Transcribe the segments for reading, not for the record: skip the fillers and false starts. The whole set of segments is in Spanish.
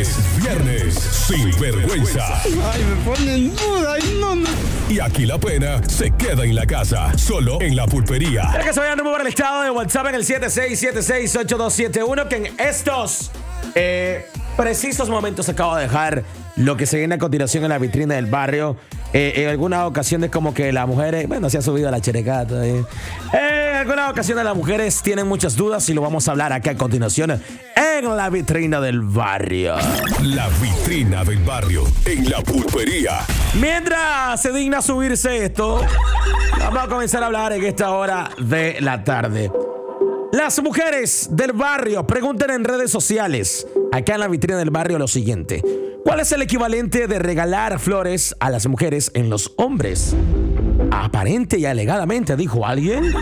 Es viernes sin vergüenza. Ay, me ponen duda. Ay, no. Y aquí la pena se queda en la casa, solo en La Pulpería. Espero que se vayan por el estado de WhatsApp en el 76768271, que en estos precisos momentos acabo de dejar lo que se viene a continuación en la vitrina del barrio. En algunas ocasiones como que las mujeres, bueno, se ha subido a la cherecada todavía. En algunas ocasiones las mujeres tienen muchas dudas y lo vamos a hablar acá a continuación en la vitrina del barrio. La vitrina del barrio en La Pulpería. Mientras se digna subirse esto, vamos a comenzar a hablar en esta hora de la tarde. Las mujeres del barrio preguntan en redes sociales, acá en la vitrina del barrio, lo siguiente: ¿cuál es el equivalente de regalar flores a las mujeres en los hombres? Aparente y alegadamente, dijo alguien.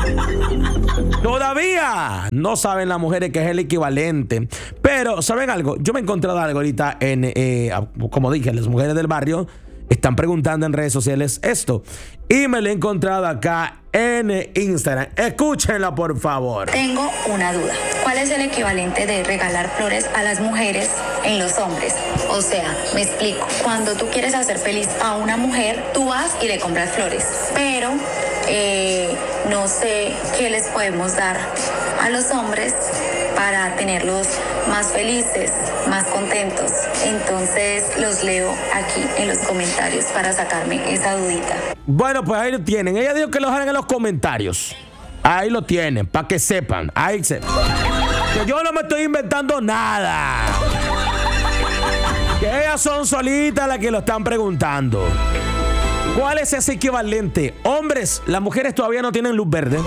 Todavía no saben las mujeres qué es el equivalente. Pero, ¿saben algo? Yo me he encontrado algo ahorita como dije, las mujeres del barrio están preguntando en redes sociales esto. Y me lo he encontrado acá en Instagram. Escúchenla, por favor. Tengo una duda. ¿Cuál es el equivalente de regalar flores a las mujeres en los hombres? O sea, me explico. Cuando tú quieres hacer feliz a una mujer, tú vas y le compras flores. Pero no sé qué les podemos dar a los hombres para tenerlos más felices, más contentos. Entonces los leo aquí en los comentarios para sacarme esa dudita. Bueno, pues ahí lo tienen. Ella dijo que lo hagan en los comentarios. Ahí lo tienen, para que sepan. Que yo no me estoy inventando nada. Que ellas son solitas las que lo están preguntando. ¿Cuál es ese equivalente? Hombres, las mujeres todavía no tienen luz verde.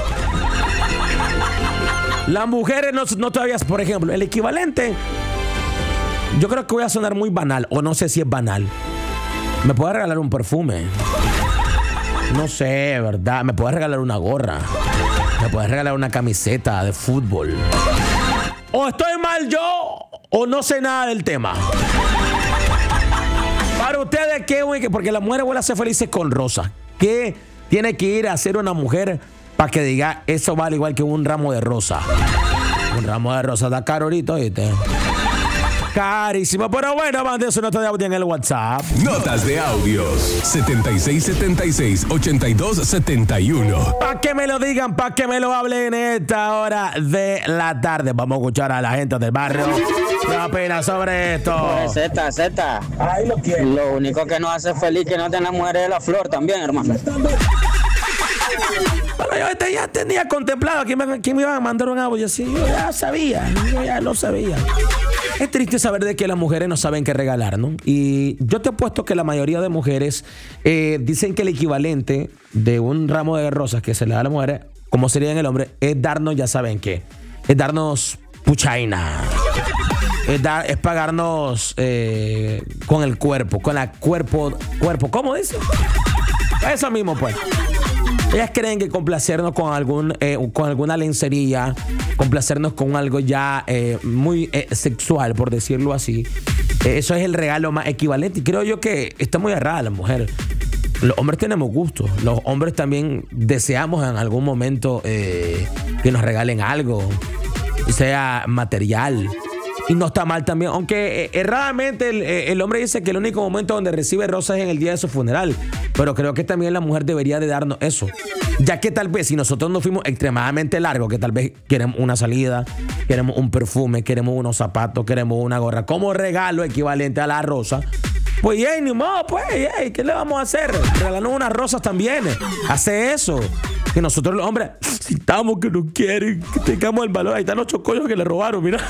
Las mujeres no todavía, por ejemplo, el equivalente. Yo creo que voy a sonar muy banal, o no sé si es banal. ¿Me puedes regalar un perfume? No sé, ¿verdad? ¿Me puedes regalar una gorra? ¿Me puedes regalar una camiseta de fútbol? ¿O estoy mal yo o no sé nada del tema? Para ustedes, ¿qué? Porque las mujeres vuelven a ser felices con rosas. ¿Qué tiene que ir a hacer una mujer para que diga eso vale igual que un ramo de rosa? Un ramo de rosa da caro ahorita, ¿viste? Carísimo, pero bueno, manden su nota de audio en el WhatsApp. Notas de audios 7676-8271. Para que me lo digan, para que me lo hablen en esta hora de la tarde. Vamos a escuchar a la gente del barrio. ¿Qué opina sobre esto? Z. Ahí lo quiero. Lo único que nos hace feliz que no tengan mujeres de la flor también, hermano. Bueno, yo ya tenía contemplado que me iban a mandar un audio así. Yo ya lo sabía. Es triste saber de que las mujeres no saben qué regalar, ¿no? Y yo te apuesto que la mayoría de mujeres dicen que el equivalente de un ramo de rosas que se le da a la mujer, como sería en el hombre, es darnos, ya saben qué, es darnos puchaina. Es pagarnos con el cuerpo, con la cuerpo, ¿cómo dice? Eso mismo, pues. Ellas creen que complacernos con alguna lencería, complacernos con algo ya muy sexual, por decirlo así, eso es el regalo más equivalente. Y creo yo que está muy errada la mujer. Los hombres tenemos gusto. Los hombres también deseamos en algún momento que nos regalen algo, sea material. Y no está mal también, aunque erradamente el hombre dice que el único momento donde recibe rosas es en el día de su funeral. Pero creo que también la mujer debería de darnos eso. Ya que tal vez si nosotros nos fuimos extremadamente largos, que tal vez queremos una salida, queremos un perfume, queremos unos zapatos, queremos una gorra, como regalo equivalente a la rosa, pues ni modo, pues, ¿qué le vamos a hacer? Regalarnos unas rosas también. Hace eso. Que nosotros los hombres sintamos que nos quieren, que tengamos el valor. Ahí están los chocollos que le robaron, mira.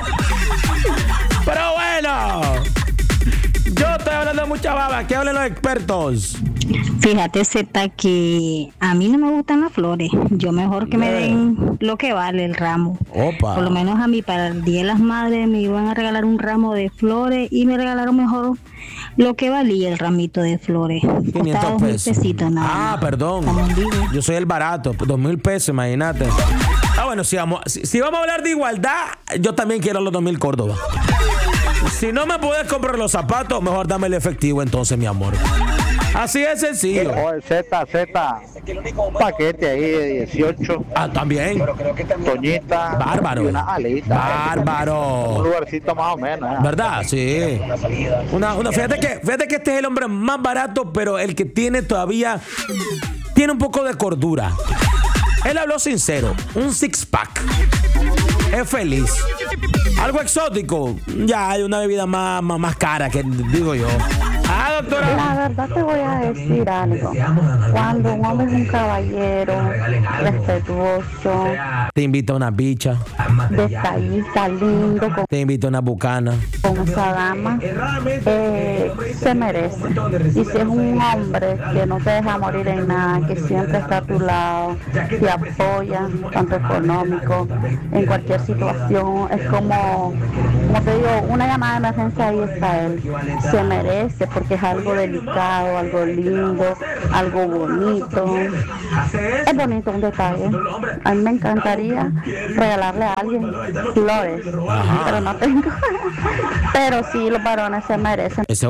Pero bueno, yo estoy hablando de mucha baba. ¿Qué hablan los expertos? Fíjate, Z, que a mí no me gustan las flores. Yo mejor que me den lo que vale el ramo. Opa. Por lo menos a mí para el Día de las Madres me iban a regalar un ramo de flores y me regalaron mejor lo que valía el ramito de flores. 500 pesos. Pesitos, nada. Perdón. Yo soy el barato, 2,000 pesos, imagínate. Bueno, si vamos a hablar de igualdad, yo también quiero los 2,000 Córdoba. Si no me puedes comprar los zapatos, mejor dame el efectivo entonces, mi amor. Así es sencillo. Oye, Z, un paquete ahí de 18. Ah, también. Toñita. Bárbaro. Y una alita. Bárbaro. Un lugarcito más o menos. ¿Verdad? Sí. Fíjate que este es el hombre más barato, pero el que tiene todavía tiene un poco de cordura. Él habló sincero. Un six-pack. Es feliz. Algo exótico. Ya hay una bebida más cara que digo yo. Ah, doctora. La verdad te voy a decir algo. Cuando un hombre es un caballero, respetuoso, te invita a una bicha, detallista, lindo, te invita a una bucana, con esa dama, se merece. Y si es un hombre que no te deja morir en nada, que siempre está a tu lado, te apoya, tanto económico, en cualquier situación, es como te digo, una llamada de emergencia, ahí está él. Se merece, porque es algo delicado, algo lindo, algo bonito. Es bonito un detalle. A mí me encantaría regalarle a alguien flores, pero no tengo. Pero sí, los varones se merecen.